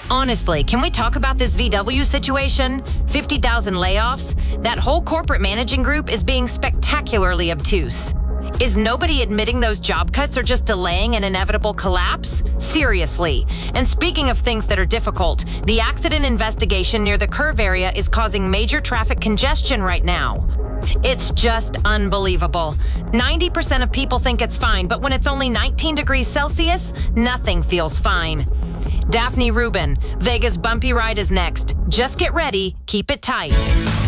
Honestly, can we talk about this VW situation? 50,000 layoffs? That whole corporate managing group is being spectacularly obtuse. Is nobody admitting those job cuts are just delaying an inevitable collapse? Seriously. And speaking of things that are difficult, the accident investigation near the Curve area is causing major traffic congestion right now. It's just unbelievable. 90% of people think it's fine, but when it's only 19 degrees Celsius, nothing feels fine. Daphne Rubin, Vega's bumpy ride is next. Just get ready, keep it tight.